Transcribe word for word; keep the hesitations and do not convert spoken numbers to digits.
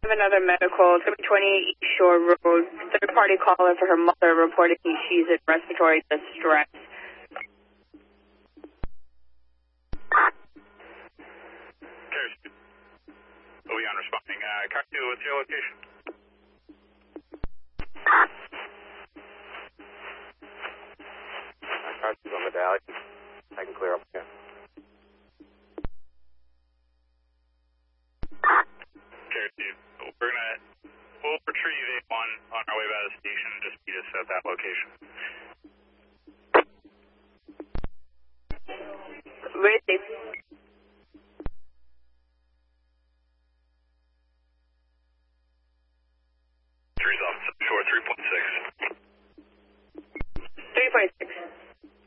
have another medical, it's going to be twenty-eight East Shore Road. Third party caller for her mother reporting she's in respiratory distress. We'll be on responding. Uh, car two, what's your location? Uh, car two's on the dial. I can clear up here. Car two, we're gonna, we'll retrieve A one on our way by the station. Just meet us at that location.